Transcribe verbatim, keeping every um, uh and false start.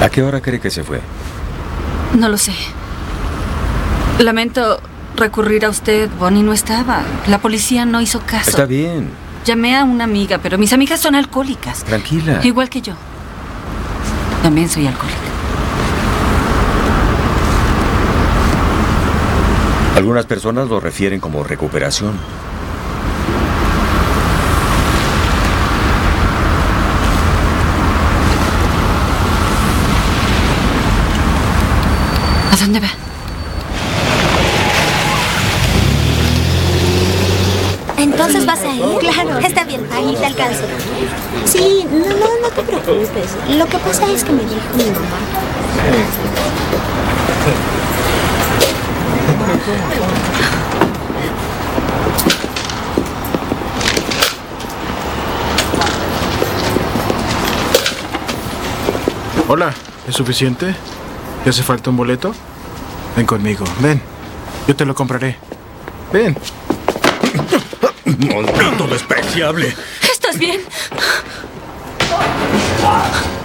¿A qué hora cree que se fue? No lo sé. Lamento recurrir a usted. Bonnie no estaba. La policía no hizo caso. Está bien. Llamé a una amiga, pero mis amigas son alcohólicas. Tranquila. Igual que yo. También soy alcohólica. Algunas personas lo refieren como recuperación. ¿A dónde va? ¿Entonces vas a ir? Claro. Está bien, ahí te alcanzo. Sí, no, no, no te preocupes. Lo que pasa es que me dijo mi mamá. Hola, ¿es suficiente? ¿Te hace falta un boleto? Ven conmigo, ven. Yo te lo compraré. Ven. ¡Maldito despreciable! ¿Estás bien?